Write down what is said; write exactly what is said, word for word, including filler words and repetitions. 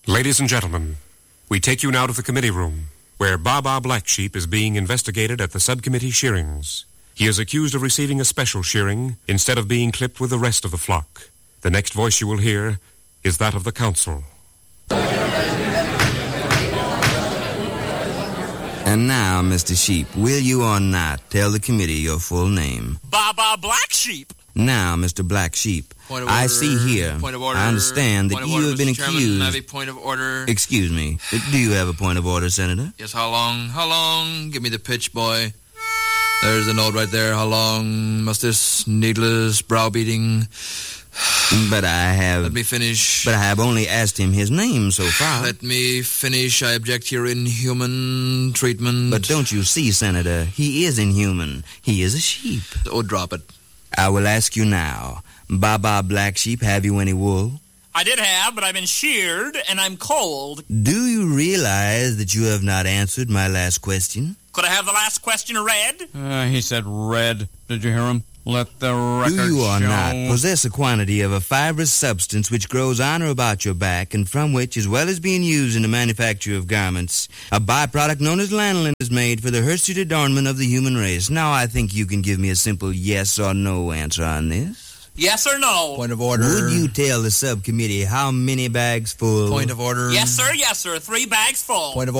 Ladies and gentlemen, we take you now to the committee room, where Baba Black Sheep is being investigated at the subcommittee shearings. He is accused of receiving a special shearing instead of being clipped with the rest of the flock. The next voice you will hear is that of the council. And now, Mister Sheep, will you or not tell the committee your full name? Baba Black Sheep. Now, Mister Black Sheep, Point of I order, see here, point of order, I understand that point of you order, have been Mister Chairman, accused... I have a point of order. Excuse me, do you have a point of order, Senator? Yes, how long? How long? Give me the pitch, boy. There's the note right there. How long must this needless browbeating... But I have... Let me finish. But I have only asked him his name so far. Let me finish. I object to your inhuman treatment. But don't you see, Senator, he is inhuman. He is a sheep. Oh, drop it. I will ask you now, Baba Black Sheep, have you any wool? I did have, but I've been sheared, and I'm cold. Do you realize that you have not answered my last question? Could I have the last question read? Uh, he said red. Did you hear him? Let the record Do you or show. not possess a quantity of a fibrous substance which grows on or about your back, and from which, as well as being used in the manufacture of garments, a byproduct known as lanolin is made for the hirsute adornment of the human race? Now I think you can give me a simple yes or no answer on this. Yes or no? Point of order. Would you tell the subcommittee how many bags full? Point of order. Yes, sir, yes, sir. Three bags full. Point of